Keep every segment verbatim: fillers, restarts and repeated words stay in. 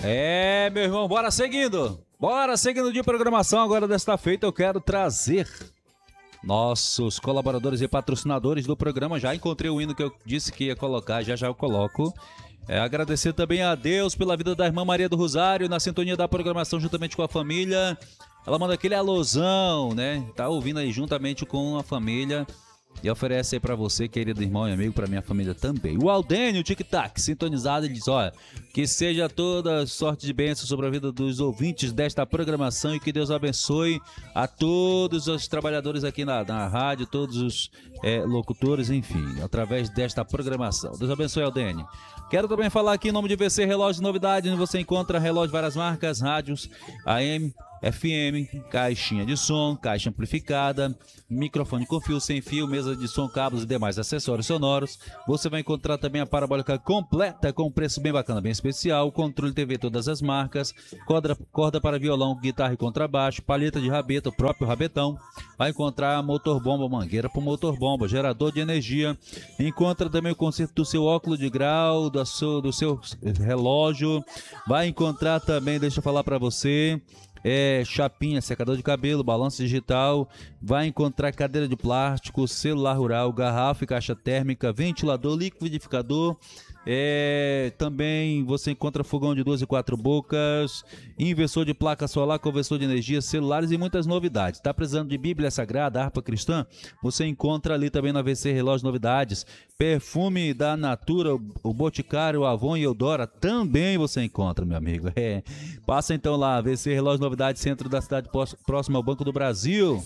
É, meu irmão, bora seguindo. Bora seguindo de programação. Agora desta feita eu quero trazer nossos colaboradores e patrocinadores do programa. Já encontrei o hino que eu disse que ia colocar, já já eu coloco. É, agradecer também a Deus pela vida da irmã Maria do Rosário, na sintonia da programação juntamente com a família. Ela manda aquele alôzão, né? Tá ouvindo aí juntamente com a família. E oferece aí pra você, querido irmão e amigo, pra minha família também. O Aldênio, o Tic Tac, sintonizado, ele diz, olha, que seja toda sorte de bênção sobre a vida dos ouvintes desta programação e que Deus abençoe a todos os trabalhadores aqui na, na rádio, todos os é, locutores, enfim, através desta programação. Deus abençoe, Aldênio. Quero também falar aqui em nome de V C Relógio de Novidades, onde você encontra relógio de várias marcas, rádios, A M, F M, caixinha de som, caixa amplificada, microfone com fio, sem fio, mesa de som, cabos e demais acessórios sonoros. Você vai encontrar também a parabólica completa com preço bem bacana, bem especial, controle T V todas as marcas, corda, corda para violão, guitarra e contrabaixo, palheta de rabeta, o próprio rabetão. Vai encontrar motor bomba, mangueira para motor bomba, gerador de energia. Encontra também o conserto do seu óculos de grau, do seu, do seu relógio. Vai encontrar também, deixa eu falar para você, É, chapinha, secador de cabelo, balanço digital. Vai encontrar cadeira de plástico, celular rural, garrafa e caixa térmica, ventilador, liquidificador. É, também você encontra fogão de duas e quatro bocas, inversor de placa solar, conversor de energia, celulares e muitas novidades. Está precisando de Bíblia Sagrada, harpa cristã? Você encontra ali também na V C Relógio Novidades. Perfume da Natura, o Boticário, o Avon e Eudora também você encontra, meu amigo. É. Passa então lá, V C Relógio Novidades, centro da cidade, próximo ao Banco do Brasil.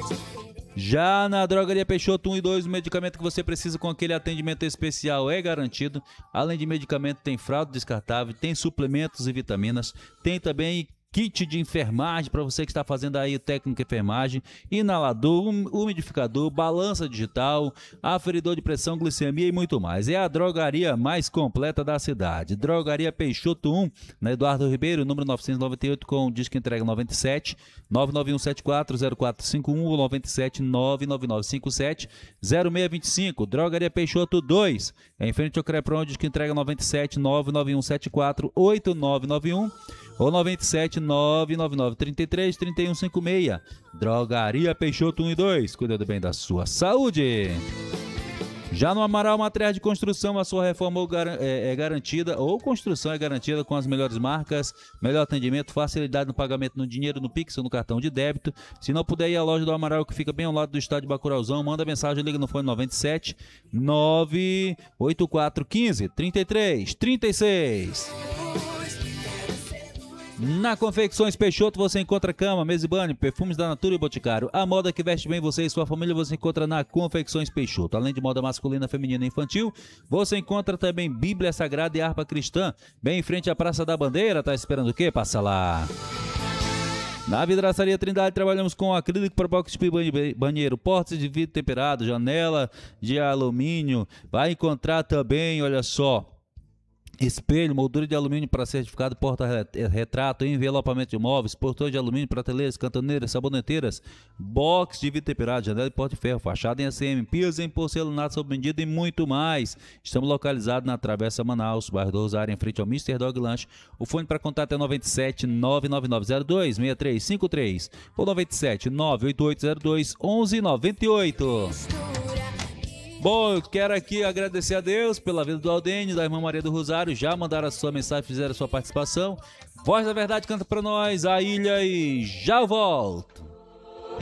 Já na Drogaria Peixoto um e dois, o medicamento que você precisa com aquele atendimento especial é garantido. Além de medicamento, tem fralda descartável, tem suplementos e vitaminas, tem também kit de enfermagem para você que está fazendo aí o técnico de enfermagem, inalador, umidificador, balança digital, aferidor de pressão, glicemia e muito mais. É a drogaria mais completa da cidade. Drogaria Peixoto um, na Eduardo Ribeiro, número novecentos e noventa e oito, com disco entrega noventa e sete, nove nove um sete quatro zero quatro cinco um ou noventa e sete, nove nove nove cinco sete, zero seis dois cinco. Drogaria Peixoto dois, em frente ao Crepron, disco entrega noventa e sete, nove nove um sete quatro oito nove nove um ou noventa e sete, nove nove nove trinta e três, trinta e um cinquenta e seis. Drogaria Peixoto um e dois, cuidando bem da sua saúde. Já no Amaral Materiais de Construção, a sua reforma é garantida, ou construção é garantida com as melhores marcas, melhor atendimento, facilidade no pagamento no dinheiro, no Pix ou no cartão de débito. Se não puder ir à loja do Amaral, que fica bem ao lado do estádio Bacurauzão, manda mensagem, liga no fone noventa e sete, nove oito quatro um cinco, trinta e três, trinta e seis. Na Confecções Peixoto você encontra cama, mesa e banho, perfumes da Natura e Boticário. A moda que veste bem você e sua família você encontra na Confecções Peixoto. Além de moda masculina, feminina e infantil, você encontra também Bíblia Sagrada e harpa cristã. Bem em frente à Praça da Bandeira. Tá esperando o quê? Passa lá. Na Vidraçaria Trindade trabalhamos com acrílico para box de banheiro, portas de vidro temperado, janela de alumínio. Vai encontrar também, olha só, espelho, moldura de alumínio para certificado, porta-retrato, envelopamento de móveis, portões de alumínio, prateleiras, cantoneiras, saboneteiras, box de vidro temperado, janela de porta de ferro, fachada em A C M, pias em porcelanato sob medida e muito mais. Estamos localizados na Travessa Manaus, bairro do Rosário, em frente ao mister Dog Lanche. O fone para contato é noventa e sete, nove nove nove zero dois, seis três cinco três ou noventa e sete, nove oito oito zero dois, onze noventa e oito. Bom, eu quero aqui agradecer a Deus pela vida do Aldênio, da irmã Maria do Rosário. Já mandaram a sua mensagem, fizeram a sua participação. Voz da Verdade canta pra nós, a ilha, e já volto.